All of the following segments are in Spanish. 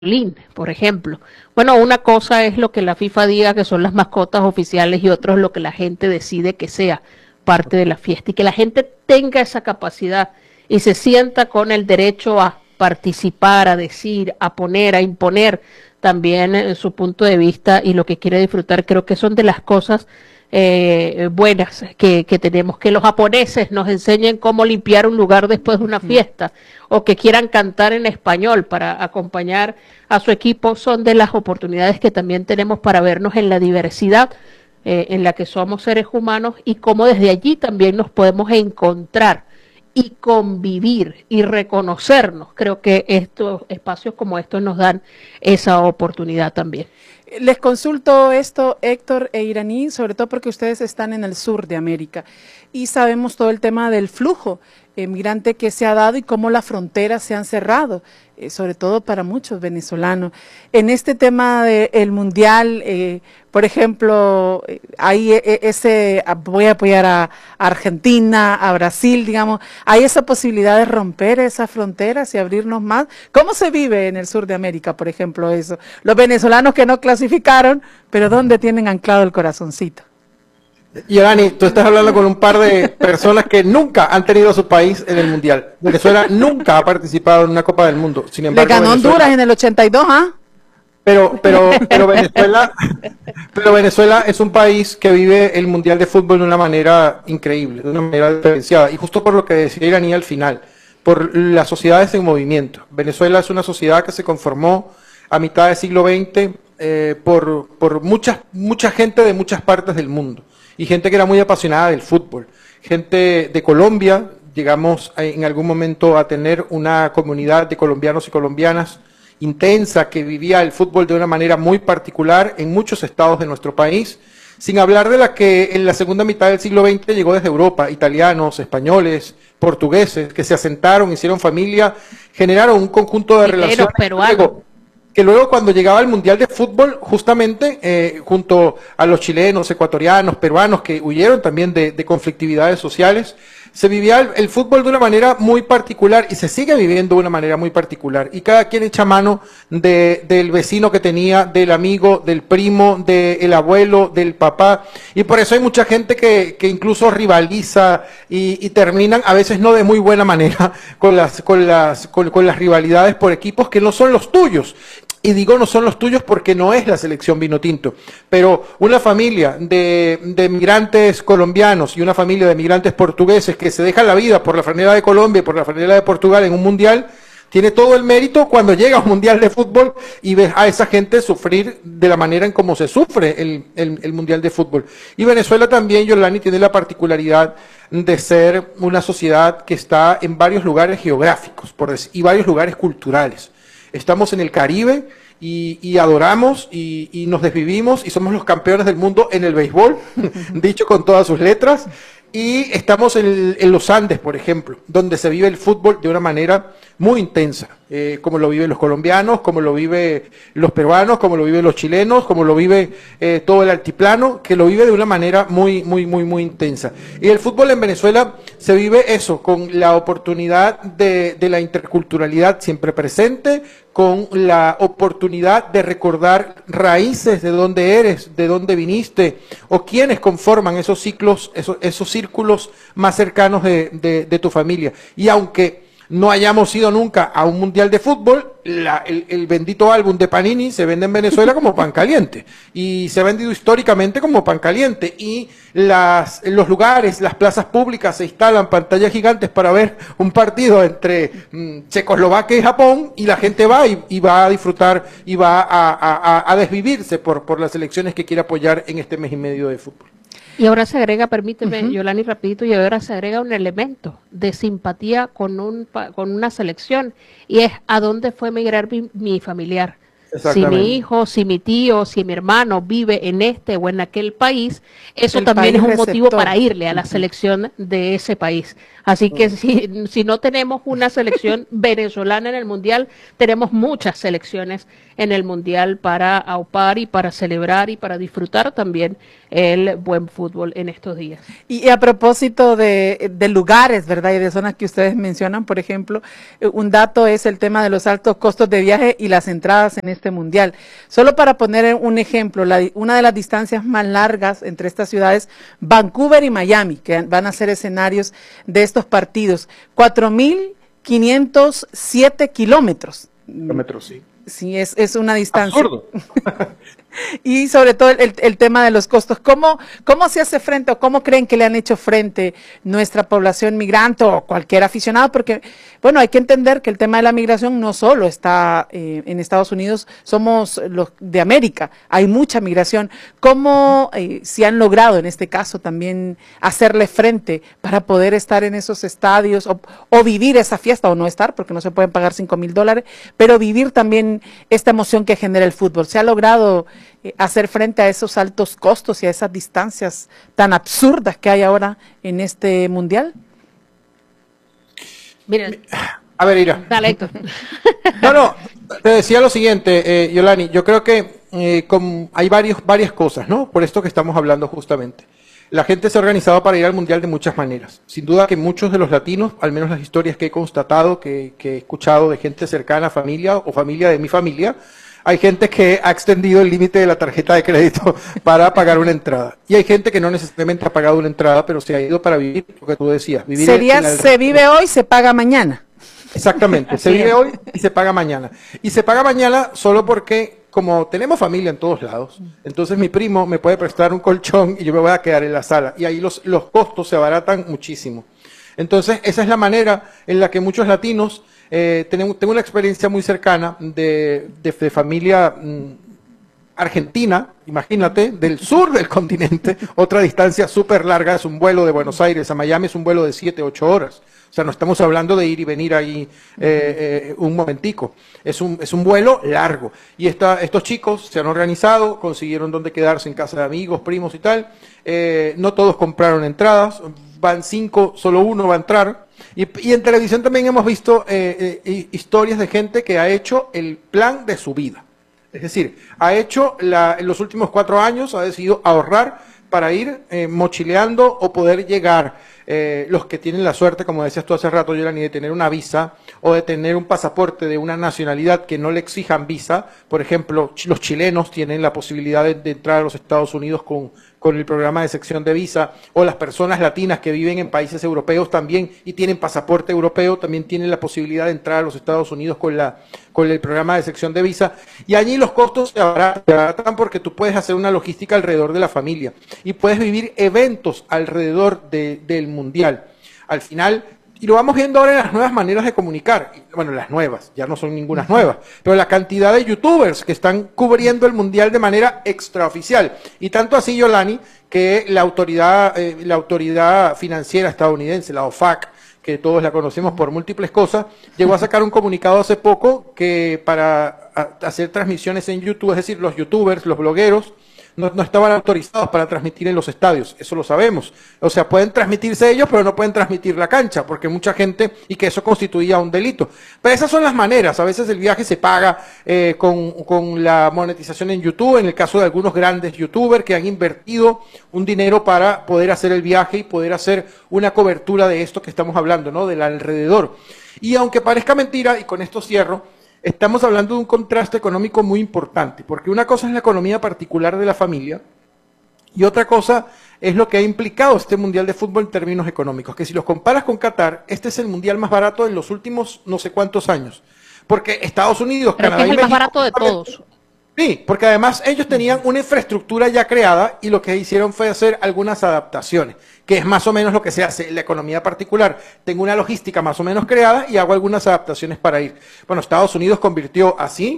Berlín, por ejemplo. Bueno, una cosa es lo que la FIFA diga que son las mascotas oficiales y otro es lo que la gente decide que sea parte de la fiesta y que la gente tenga esa capacidad y se sienta con el derecho a participar, a decir, a poner, a imponer también su punto de vista y lo que quiere disfrutar. Creo que son de las cosas buenas que tenemos, que los japoneses nos enseñen cómo limpiar un lugar después de una fiesta o que quieran cantar en español para acompañar a su equipo, son de las oportunidades que también tenemos para vernos en la diversidad en la que somos seres humanos y cómo desde allí también nos podemos encontrar y convivir y reconocernos. Creo que estos espacios como estos nos dan esa oportunidad también. Les consulto esto, Héctor e Iraní, sobre todo porque ustedes están en el sur de América y sabemos todo el tema del flujo migrante que se ha dado y cómo las fronteras se han cerrado, sobre todo para muchos venezolanos. En este tema del mundial, por ejemplo, hay voy a apoyar a Argentina, a Brasil, digamos, ¿hay esa posibilidad de romper esas fronteras y abrirnos más? ¿Cómo se vive en el sur de América, por ejemplo, eso? Los venezolanos que no clasificaron, pero ¿dónde tienen anclado el corazoncito? Y Dani, tú estás hablando con un par de personas que nunca han tenido a su país en el Mundial. Venezuela nunca ha participado en una Copa del Mundo. Sin embargo, le ganó Honduras en el 82, ¿ah? Pero Venezuela es un país que vive el Mundial de Fútbol de una manera increíble, de una manera diferenciada. Y justo por lo que decía Iraní al final, por las sociedades en movimiento. Venezuela es una sociedad que se conformó a mitad del siglo XX por mucha gente de muchas partes del mundo. Y gente que era muy apasionada del fútbol. Gente de Colombia, llegamos en algún momento a tener una comunidad de colombianos y colombianas intensa que vivía el fútbol de una manera muy particular en muchos estados de nuestro país, sin hablar de la que en la segunda mitad del siglo XX llegó desde Europa, italianos, españoles, portugueses, que se asentaron, hicieron familia, generaron un conjunto de relaciones que luego cuando llegaba el Mundial de Fútbol, justamente junto a los chilenos, ecuatorianos, peruanos, que huyeron también de conflictividades sociales, se vivía el fútbol de una manera muy particular y se sigue viviendo de una manera muy particular. Y cada quien echa mano del vecino que tenía, del amigo, del primo, del abuelo, del papá. Y por eso hay mucha gente que incluso rivaliza y terminan a veces no de muy buena manera con las rivalidades por equipos que no son los tuyos. Y digo no son los tuyos porque no es la selección Vinotinto, pero una familia de migrantes colombianos y una familia de migrantes portugueses que se dejan la vida por la franela de Colombia y por la franela de Portugal en un mundial, tiene todo el mérito cuando llega a un mundial de fútbol y ves a esa gente sufrir de la manera en cómo se sufre el mundial de fútbol. Y Venezuela también, Yolani, tiene la particularidad de ser una sociedad que está en varios lugares geográficos y varios lugares culturales. Estamos en el Caribe y adoramos y nos desvivimos y somos los campeones del mundo en el béisbol, dicho con todas sus letras. Y estamos en los Andes, por ejemplo, donde se vive el fútbol de una manera muy intensa, como lo viven los colombianos, como lo viven los peruanos, como lo viven los chilenos, como lo vive todo el altiplano, que lo vive de una manera muy intensa. Y el fútbol en Venezuela se vive eso, con la oportunidad de la interculturalidad siempre presente, con la oportunidad de recordar raíces de dónde eres, de dónde viniste, o quiénes conforman esos ciclos, esos círculos más cercanos de tu familia. Y aunque no hayamos ido nunca a un mundial de fútbol, el bendito álbum de Panini se vende en Venezuela como pan caliente y se ha vendido históricamente como pan caliente y los lugares, las plazas públicas se instalan pantallas gigantes para ver un partido entre Checoslovaquia y Japón y la gente va y va a disfrutar y va a desvivirse por las elecciones que quiere apoyar en este mes y medio de fútbol. Y ahora se agrega, permíteme, Yolani, rapidito, y ahora se agrega un elemento de simpatía con una selección, y es a dónde fue a migrar mi familiar. Si mi hijo, si mi tío, si mi hermano vive en este o en aquel país, eso El también país es un motivo receptor. para irle a la selección de ese país. Así que si no tenemos una selección venezolana en el Mundial, tenemos muchas selecciones en el Mundial para aupar y para celebrar y para disfrutar también el buen fútbol en estos días. Y a propósito de lugares, ¿verdad? Y de zonas que ustedes mencionan, por ejemplo, un dato es el tema de los altos costos de viaje y las entradas en este mundial. Solo para poner un ejemplo, una de las distancias más largas entre estas ciudades, Vancouver y Miami, que van a ser escenarios de estos partidos, 4.507 kilómetros. Kilómetros, sí. Sí, es una distancia. Absurdo. Y sobre todo el tema de los costos. ¿Cómo se hace frente o cómo creen que le han hecho frente nuestra población migrante o cualquier aficionado? Porque, bueno, hay que entender que el tema de la migración no solo está en Estados Unidos, somos los de América, hay mucha migración. ¿Cómo se han logrado en este caso también hacerle frente para poder estar en esos estadios o vivir esa fiesta o no estar, porque no se pueden pagar $5,000, pero vivir también esta emoción que genera el fútbol? ¿Se ha logrado hacer frente a esos altos costos y a esas distancias tan absurdas que hay ahora en este mundial? Miren, A ver, Ira. dale, Héctor. No, te decía lo siguiente, Yolani, yo creo que hay varias cosas, ¿no? Por esto que estamos hablando justamente. La gente se ha organizado para ir al Mundial de muchas maneras. Sin duda que muchos de los latinos, al menos las historias que he constatado, que he escuchado de gente cercana, familia o familia de mi familia, hay gente que ha extendido el límite de la tarjeta de crédito para pagar una entrada. Y hay gente que no necesariamente ha pagado una entrada, pero se ha ido para vivir, lo que tú decías. Vivir Se vive hoy, se paga mañana. Exactamente, se vive hoy y se paga mañana. Y se paga mañana solo porque, como tenemos familia en todos lados, entonces mi primo me puede prestar un colchón y yo me voy a quedar en la sala. Y ahí los costos se abaratan muchísimo. Entonces, esa es la manera en la que muchos latinos, tengo una experiencia muy cercana de familia argentina, imagínate, del sur del continente, otra distancia súper larga, es un vuelo de Buenos Aires a Miami, es un vuelo de 7, 8 horas. O sea, no estamos hablando de ir y venir ahí un momentico. Es un vuelo largo. Y estos chicos se han organizado, consiguieron dónde quedarse en casa de amigos, primos y tal. No todos compraron entradas, van 5, solo uno va a entrar. Y en televisión también hemos visto historias de gente que ha hecho el plan de su vida. Es decir, ha hecho en los últimos 4 años, ha decidido ahorrar para ir mochileando o poder llegar. Los que tienen la suerte, como decías tú hace rato, Yolani, de tener una visa o de tener un pasaporte de una nacionalidad que no le exijan visa. Por ejemplo, los chilenos tienen la posibilidad de entrar a los Estados Unidos con el programa de sección de visa, o las personas latinas que viven en países europeos también y tienen pasaporte europeo, también tienen la posibilidad de entrar a los Estados Unidos con el programa de sección de visa. Y allí los costos se abaratan porque tú puedes hacer una logística alrededor de la familia y puedes vivir eventos alrededor del mundial. Al final, y lo vamos viendo ahora en las nuevas maneras de comunicar, bueno, las nuevas, ya no son ninguna nuevas, pero la cantidad de youtubers que están cubriendo el mundial de manera extraoficial. Y tanto así, Yolani, que la autoridad financiera estadounidense, la OFAC, que todos la conocemos por múltiples cosas, llegó a sacar un comunicado hace poco que para hacer transmisiones en YouTube, es decir, los youtubers, los blogueros, no estaban autorizados para transmitir en los estadios, eso lo sabemos. O sea, pueden transmitirse ellos, pero no pueden transmitir la cancha, porque mucha gente, y que eso constituía un delito. Pero esas son las maneras, a veces el viaje se paga con la monetización en YouTube, en el caso de algunos grandes youtubers que han invertido un dinero para poder hacer el viaje y poder hacer una cobertura de esto que estamos hablando, ¿no? Del alrededor. Y aunque parezca mentira, y con esto cierro, estamos hablando de un contraste económico muy importante, porque una cosa es la economía particular de la familia y otra cosa es lo que ha implicado este Mundial de Fútbol en términos económicos, que si los comparas con Qatar, este es el Mundial más barato en los últimos no sé cuántos años, porque Estados Unidos, Pero Canadá es y el más México, barato de todos. Sí, porque además ellos tenían una infraestructura ya creada y lo que hicieron fue hacer algunas adaptaciones, que es más o menos lo que se hace en la economía particular. Tengo una logística más o menos creada y hago algunas adaptaciones para ir. Bueno, Estados Unidos convirtió así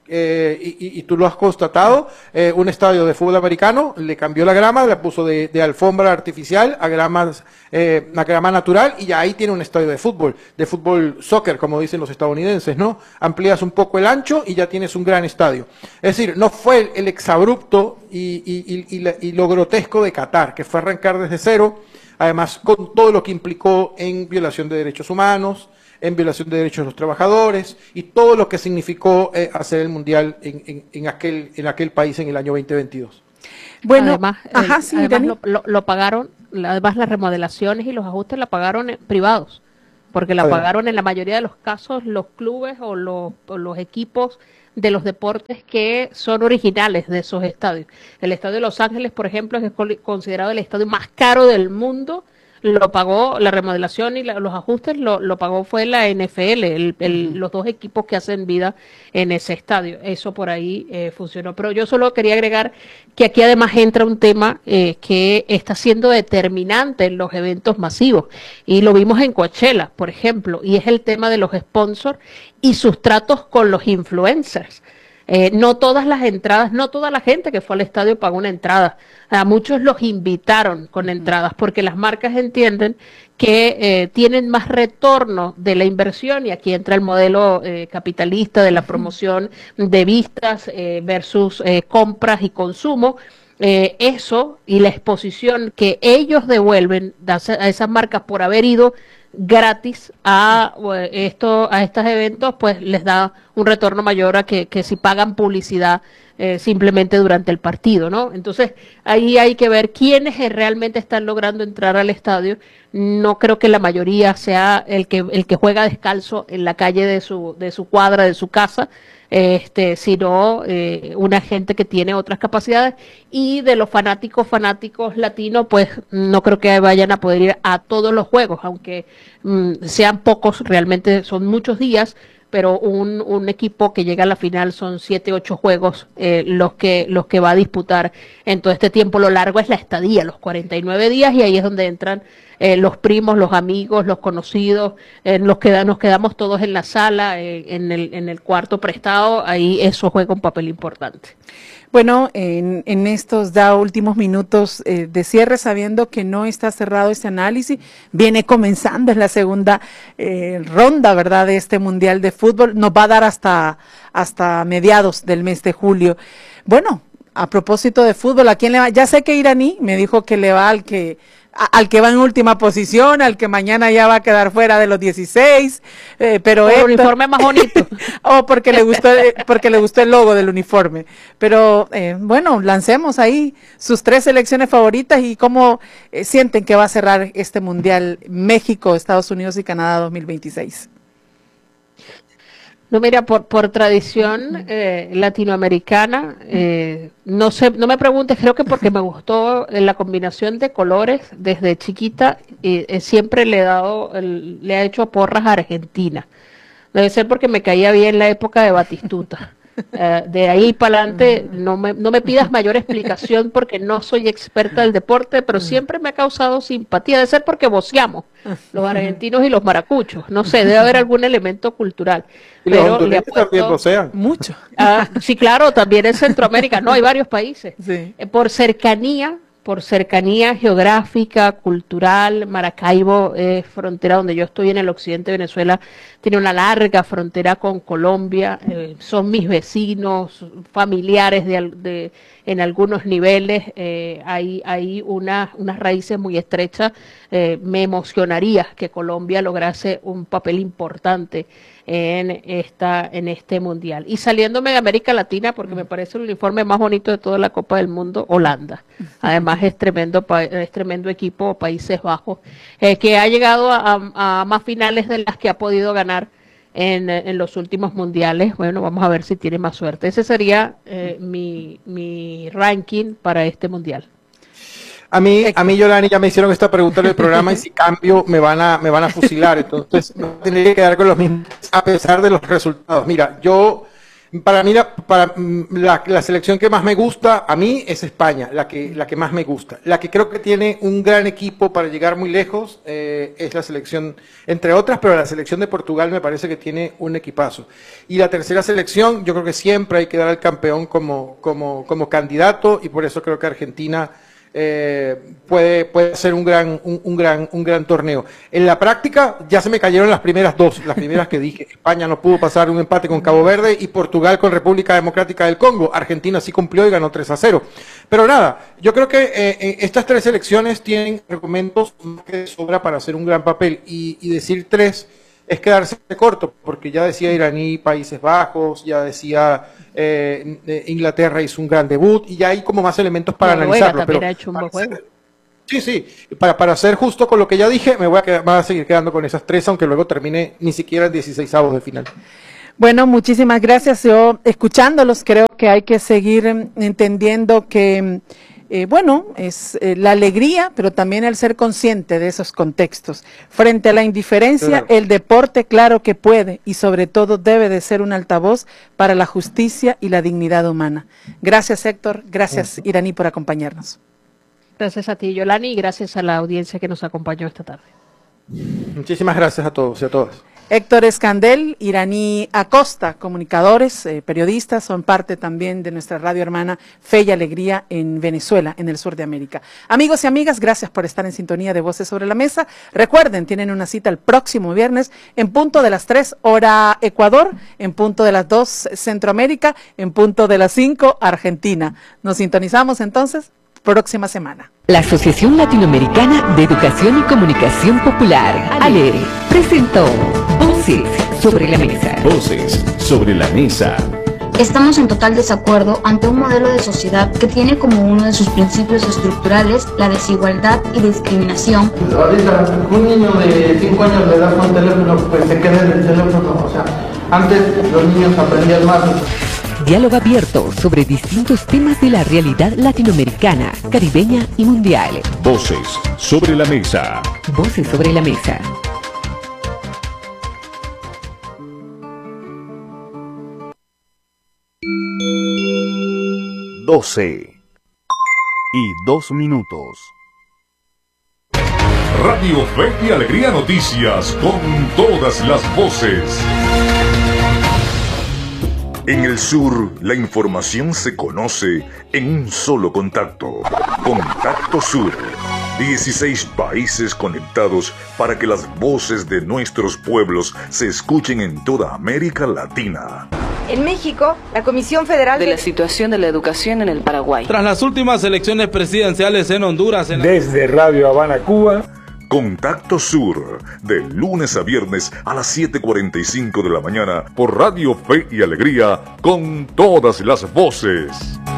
y tú lo has constatado, un estadio de fútbol americano le cambió la grama, la puso de alfombra artificial a grama natural, y ya ahí tiene un estadio de fútbol soccer, como dicen los estadounidenses, ¿no? Amplías un poco el ancho y ya tienes un gran estadio. Es decir, no fue el exabrupto y lo grotesco de Qatar, que fue arrancar desde cero, además con todo lo que implicó en violación de derechos humanos, en violación de derechos de los trabajadores y todo lo que significó hacer el Mundial en aquel país en el año 2022. Bueno, además lo pagaron, además las remodelaciones y los ajustes la pagaron privados, porque la pagaron en la mayoría de los casos los clubes o los equipos de los deportes que son originales de esos estadios. El estadio de Los Ángeles, por ejemplo, es considerado el estadio más caro del mundo. Lo pagó la remodelación y los ajustes, lo pagó fue la NFL, los dos equipos que hacen vida en ese estadio. Eso por ahí funcionó. Pero yo solo quería agregar que aquí además entra un tema que está siendo determinante en los eventos masivos. Y lo vimos en Coachella, por ejemplo, y es el tema de los sponsors y sus tratos con los influencers. No todas las entradas, no toda la gente que fue al estadio pagó una entrada. A muchos los invitaron con entradas porque las marcas entienden que tienen más retorno de la inversión, y aquí entra el modelo capitalista de la promoción de vistas versus compras y consumo. Eso y la exposición que ellos devuelven a esas marcas por haber ido gratis a estos eventos, pues les da un retorno mayor a que si pagan publicidad simplemente durante el partido, ¿no? Entonces ahí hay que ver quiénes realmente están logrando entrar al estadio. No creo que la mayoría sea el que juega descalzo en la calle de su cuadra, de su casa, sino una gente que tiene otras capacidades. Y de los fanáticos latinos, pues no creo que vayan a poder ir a todos los juegos, aunque sean pocos, realmente son muchos días, pero un equipo que llega a la final son 7, 8 juegos los que va a disputar en todo este tiempo. Lo largo es la estadía, los 49 días, y ahí es donde entran los primos, los amigos, los conocidos, nos quedamos todos en la sala, en el cuarto prestado. Ahí eso juega un papel importante. Bueno, en estos últimos minutos de cierre, sabiendo que no está cerrado este análisis, viene comenzando, es la segunda ronda, ¿verdad?, de este Mundial de Fútbol, nos va a dar hasta mediados del mes de julio. Bueno, a propósito de fútbol, ¿a quién le va? Ya sé que Iraní me dijo que le va al que va en última posición, al que mañana ya va a quedar fuera de los 16, pero el uniforme más bonito. porque le gustó el logo del uniforme. Pero bueno, lancemos ahí sus 3 selecciones favoritas y cómo sienten que va a cerrar este Mundial México, Estados Unidos y Canadá 2026. No, mira, por tradición latinoamericana, no sé, no me preguntes, creo que porque me gustó la combinación de colores desde chiquita, siempre le he hecho porras a Argentina. Debe ser porque me caía bien la época de Batistuta. De ahí para adelante no me pidas mayor explicación porque no soy experta del deporte, pero siempre me ha causado simpatía. Debe ser porque voceamos los argentinos y los maracuchos, no sé, debe haber algún elemento cultural. Y los hondureños también vocean. Mucho. Sí, claro, también en Centroamérica, no, hay varios países. Sí. Por cercanía geográfica, cultural, Maracaibo es frontera donde yo estoy en el occidente de Venezuela, tiene una larga frontera con Colombia, son mis vecinos, familiares en algunos niveles, hay unas raíces muy estrechas. Me emocionaría que Colombia lograse un papel importante en este mundial. Y saliéndome de América Latina, porque me parece el uniforme más bonito de toda la Copa del Mundo, Holanda. Además es tremendo equipo, Países Bajos, que ha llegado a más finales de las que ha podido ganar en los últimos mundiales. Bueno, vamos a ver si tiene más suerte. Ese sería mi ranking para este mundial. A mí, Yolani, ya me hicieron esta pregunta en el programa y si cambio me van a fusilar, entonces tendré que quedar con los mismos a pesar de los resultados. Mira, Para mí, la selección que más me gusta a mí es España, la que más me gusta. La que creo que tiene un gran equipo para llegar muy lejos es la selección, entre otras, pero la selección de Portugal me parece que tiene un equipazo. Y la tercera selección, yo creo que siempre hay que dar al campeón como candidato, y por eso creo que Argentina puede ser un gran torneo. En la práctica ya se me cayeron las primeras que dije. España no pudo pasar un empate con Cabo Verde y Portugal con República Democrática del Congo. Argentina sí cumplió y ganó 3-0. Pero nada, yo creo que estas tres selecciones tienen argumentos que de sobra para hacer un gran papel, y decir tres es quedarse corto, porque ya decía Iraní, Países Bajos, ya decía Inglaterra hizo un gran debut, y ya hay como más elementos para analizarlo. También ha hecho un buen juego. Sí, para ser justo con lo que ya dije, me voy a seguir quedando con esas tres, aunque luego termine ni siquiera en 16avos de final. Bueno, muchísimas gracias. Yo, escuchándolos, creo que hay que seguir entendiendo que es la alegría, pero también el ser consciente de esos contextos. Frente a la indiferencia, claro, el deporte, claro que puede, y sobre todo debe de ser un altavoz para la justicia y la dignidad humana. Gracias, Héctor. Gracias, Iraní, por acompañarnos. Gracias a ti, Yolani, y gracias a la audiencia que nos acompañó esta tarde. Muchísimas gracias a todos y a todas. Héctor Escandel, Iraní Acosta, comunicadores, periodistas, son parte también de nuestra radio hermana Fe y Alegría en Venezuela, en el sur de América. Amigos y amigas, gracias por estar en sintonía de Voces sobre la Mesa. Recuerden, tienen una cita el próximo viernes en punto de las 3 hora Ecuador, en punto de las 2 Centroamérica, en punto de las 5 Argentina. Nos sintonizamos entonces próxima semana. La Asociación Latinoamericana de Educación y Comunicación Popular, ALERE, presentó Voces sobre la Mesa. Voces sobre la Mesa. Estamos en total desacuerdo ante un modelo de sociedad que tiene como uno de sus principios estructurales la desigualdad y discriminación. Ahorita un niño de 5 años le das un teléfono, pues se queda en el teléfono. O sea, antes los niños aprendían más. Diálogo abierto sobre distintos temas de la realidad latinoamericana, caribeña y mundial. Voces sobre la Mesa. Voces sobre la Mesa. 12:02. Radio Fe y Alegría Noticias, con todas las voces. En el sur, la información se conoce en un solo contacto. Contacto Sur. 16 países conectados para que las voces de nuestros pueblos se escuchen en toda América Latina. En México, la Comisión Federal de la situación de la educación en el Paraguay. Tras las últimas elecciones presidenciales en Honduras. Desde Radio Habana, Cuba. Contacto Sur, de lunes a viernes a las 7:45 de la mañana por Radio Fe y Alegría, con todas las voces.